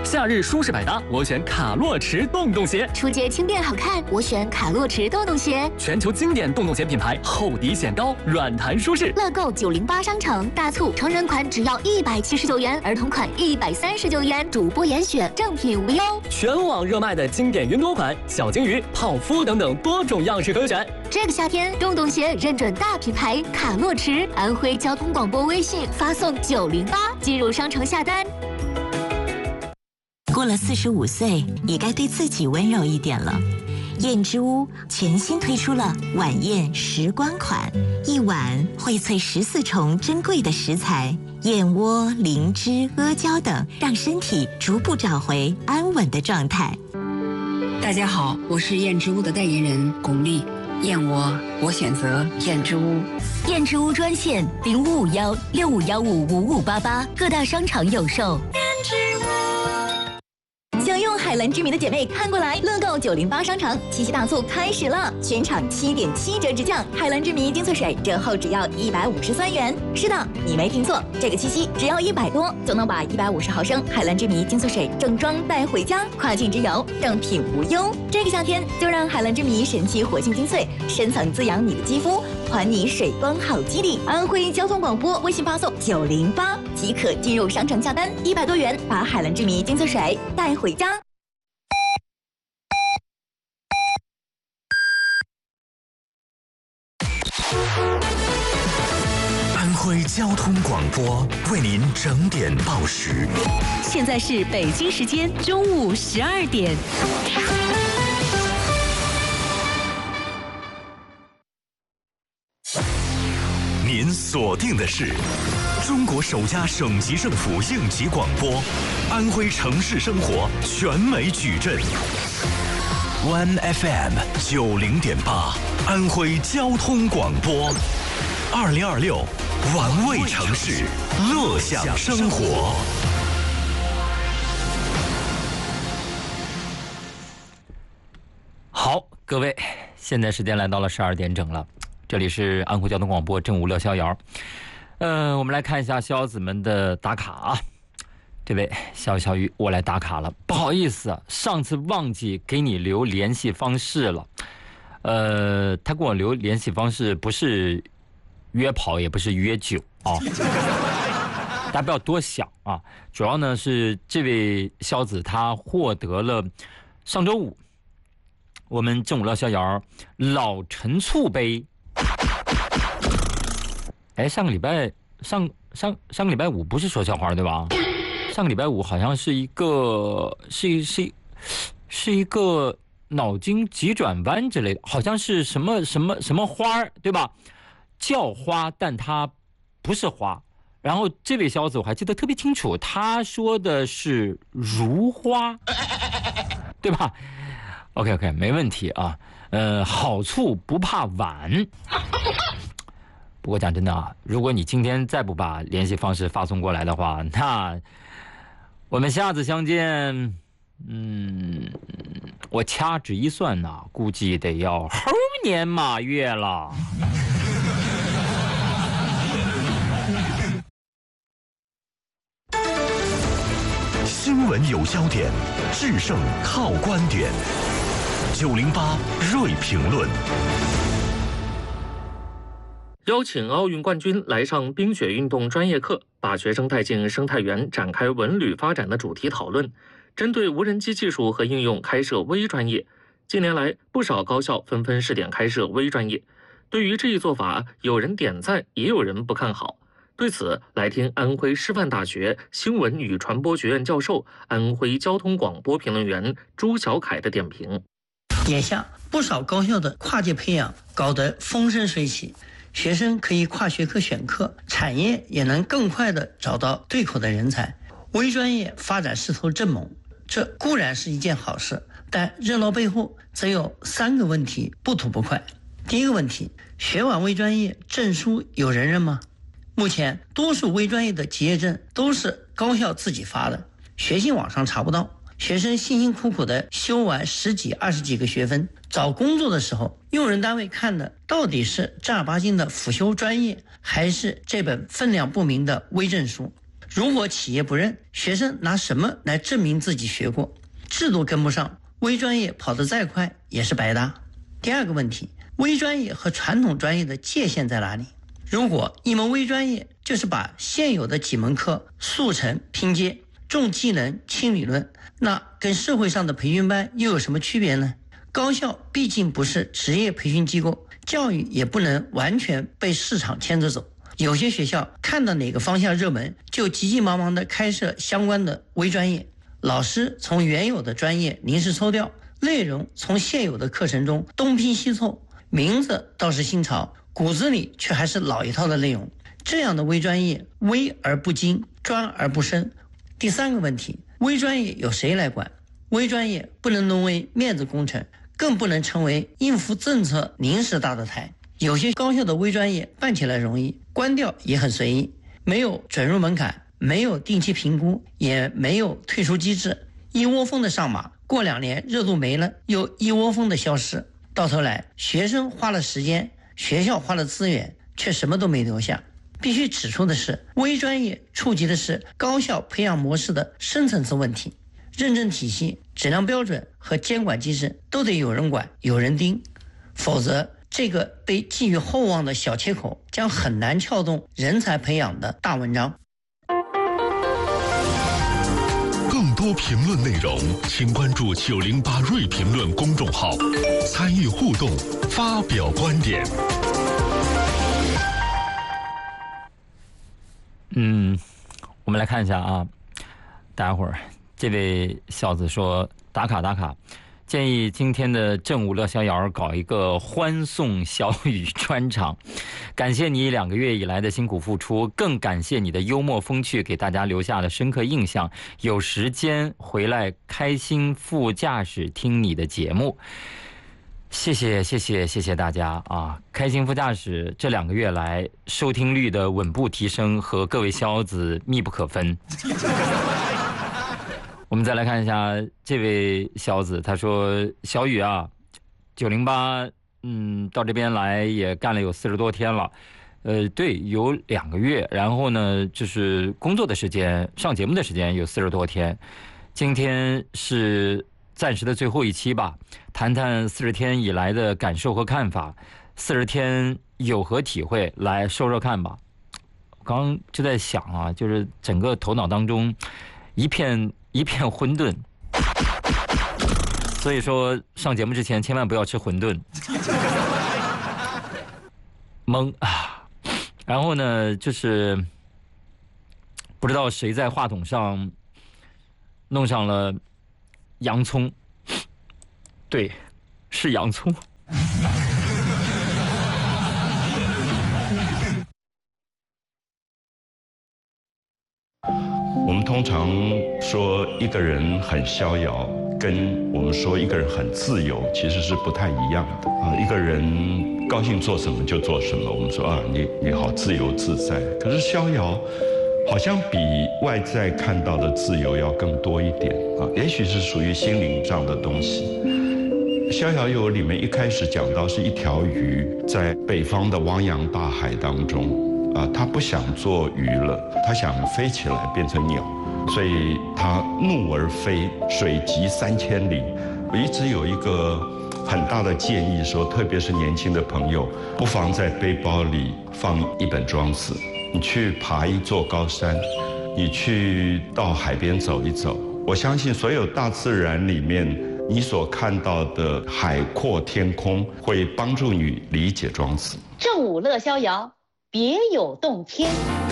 夏日舒适百搭，我选卡洛驰洞洞鞋。 出街轻便好看，我选卡洛驰洞洞鞋。 全球经典洞洞鞋品牌，厚底显高，软弹舒适。 乐购908商城大促，成人款只要179元，儿童款139元，主播严选，正品无忧。 全网热卖的经典云朵款、小金鱼、泡芙等等多种样式可选。 这个夏天，洞洞鞋认准大品牌卡洛驰，安徽交通广播微信发送908进入商城下单。 过了45岁，也该对自己温柔一点了。燕之屋全新推出了晚宴时光款，一碗荟萃14重珍贵的食材，燕窝、灵芝、阿胶等，让身体逐步找回安稳的状态。 大家好，我是燕之屋的代言人巩俐。燕窝，我选择燕之屋。 燕之屋专线0551651588，各大商场有售。燕之屋。想用海蓝之谜的姐妹看过来，乐购908商城七夕大促开始了，全场7.7折直降，海蓝之谜精粹水折后只要153元。是的，你没听错，这个七夕只要100多就能把150毫升海蓝之谜精粹水正装带回家，跨境之游，正品无忧。这个夏天就让海蓝之谜神奇活性精粹深层滋养你的肌肤，还你水光好肌力。安徽交通广播微信发送908即可进入商城下单，100多元把海蓝之谜精粹水带回家。 安徽交通广播为您整点报时。 现在是北京时间中午12点。 您锁定的是中国首家省级政府应急广播，安徽城市生活全美矩阵。One FM 90.8，安徽交通广播，2026玩味城市，乐享生活。 好，各位，现在时间来到了12点整了。这里是安徽交通广播正午乐逍遥。我们来看一下逍遥子们的打卡啊。这位小鱼，我来打卡了，不好意思啊，上次忘记给你留联系方式了。他给我留联系方式不是约跑，也不是约酒啊。大家不要多想啊。主要呢是这位逍子他获得了上周五我们正午乐逍遥老陈醋杯。哎，上个礼拜五不是说笑话对吧？上个礼拜五好像是一个脑筋急转弯之类的，好像是什么花对吧？叫花，但它不是花。然后这位小子我还记得特别清楚，他说的是如花，对吧 ？OK， 没问题啊。好处不怕晚。不过讲真的啊，如果你今天再不把联系方式发送过来的话，那我们下次相见，我掐指一算呐，估计得要猴年马月了。 新闻有焦点，制胜靠观点。908锐评论。 邀请奥运冠军来上冰雪运动专业课，把学生带进生态园，展开文旅发展的主题讨论。针对无人机技术和应用开设微专业，近年来不少高校纷纷试点开设微专业。对于这一做法，有人点赞，也有人不看好。对此，来听安徽师范大学新闻与传播学院教授、安徽交通广播评论员朱小凯的点评。 眼下，不少高校的跨界培养搞得风生水起。学生可以跨学科选课，产业也能更快地找到对口的人才。微专业发展势头正猛，这固然是一件好事，但热闹背后则有3个问题不吐不快。第一个问题，学完微专业证书有人认吗？目前多数微专业的结业证都是高校自己发的，学信网上查不到。学生辛辛苦苦的修完10几20几个学分，找工作的时候，用人单位看的到底是正儿八经的辅修专业，还是这本分量不明的微证书？ 如果企业不认，学生拿什么来证明自己学过？制度跟不上，微专业跑得再快也是白搭。第二个问题，微专业和传统专业的界限在哪里？如果一门微专业就是把现有的几门课速成拼接，重技能轻理论，那跟社会上的培训班又有什么区别呢？高校毕竟不是职业培训机构，教育也不能完全被市场牵着走。有些学校看到哪个方向热门，就急急忙忙地开设相关的微专业，老师从原有的专业临时抽调，内容从现有的课程中东拼西凑，名字倒是新潮，骨子里却还是老一套的内容。这样的微专业微而不精，专而不深。第三个问题，微专业由谁来管？微专业不能沦为面子工程，更不能成为应付政策临时搭的台。有些高校的微专业办起来容易，关掉也很随意，没有准入门槛，没有定期评估，也没有退出机制，一窝蜂的上马，过2年热度没了，又一窝蜂的消失，到头来学生花了时间，学校花了资源，却什么都没留下。必须指出的是，微专业触及的是高校培养模式的深层次问题，认证体系、质量标准和监管机制都得有人管、有人盯，否则这个被寄予厚望的小切口将很难撬动人才培养的大文章。 更多评论内容，请关注908瑞评论公众号，参与互动，发表观点。 我们来看一下啊，大家伙儿，这位小子说打卡，建议今天的正午乐逍遥搞一个欢送小雨专场，感谢你2个月以来的辛苦付出，更感谢你的幽默风趣给大家留下了深刻印象，有时间回来开心副驾驶听你的节目。谢谢大家啊！开心副驾驶这2个月来收听率的稳步提升和各位肖子密不可分。我们再来看一下这位肖子，他说小雨啊，908到这边来也干了有40多天了，对，有2个月，然后呢就是工作的时间、上节目的时间有40多天，今天是暂时的最后一期吧，谈谈40天以来的感受和看法，40天有何体会，来说说看吧。我刚刚就在想啊，就是整个头脑当中一片混沌，所以说上节目之前千万不要吃馄饨。懵啊！然后呢，就是不知道谁在话筒上弄上了洋葱，对，是洋葱。 我们通常说一个人很逍遥，跟我们说一个人很自由其实是不太一样的啊。一个人高兴做什么就做什么，我们说啊，你好自由自在。可是逍遥好像比外在看到的自由要更多一点啊，也许是属于心灵上的东西。逍遥游里面一开始讲到是一条鱼在北方的汪洋大海当中。他不想做鱼了，他想飞起来变成鸟，所以他怒而飞，水急3000里。我一直有一个很大的建议说，特别是年轻的朋友，不妨在背包里放一本庄子，你去爬一座高山，你去到海边走一走。我相信所有大自然里面你所看到的海阔天空，会帮助你理解庄子。 正午乐逍遥，别有洞天。